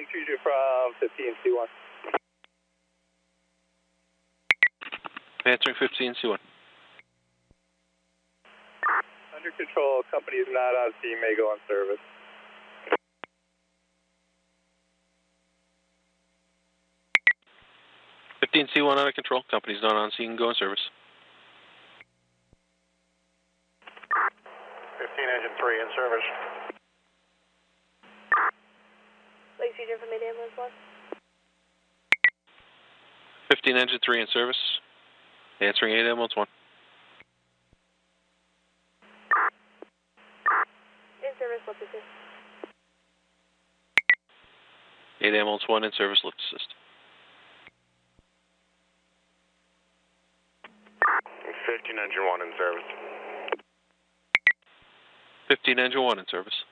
Fusion from 15C1. Answering 15C1. Under control, company is not on scene, may go on service. C1 under control. Company's not on scene. Go in service. 15 engine 3 in service. Lake Fusion from 8 ambulance 1. 15 engine 3 in service. Answering 8 ambulance 1. In service, lift assist. 8 ambulance 1 in service. Lift assist. 15 engine 1 in service. 15 engine 1 in service.